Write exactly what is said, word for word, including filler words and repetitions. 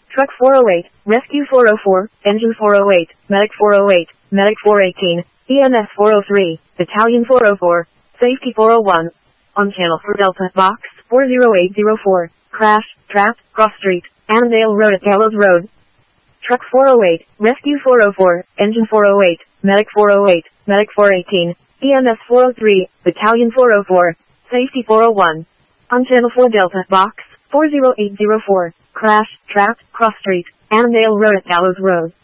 Truck four oh eight, Rescue four oh four, Engine four oh eight, Medic four oh eight, Medic four eighteen, E M S four oh three, Battalion four oh four, Safety four oh one. On channel for Delta, Box four oh eight oh four, crash, trapped, cross street, Annandale Road at Gallows Road. Truck four oh eight, Rescue four oh four, Engine four oh eight, Medic four oh eight, Medic four eighteen, E M S four oh three, Battalion four oh four, Safety four oh one. On channel four Delta, Box four oh eight oh four, crash, trapped, cross street, Annandale Road at Gallows Road.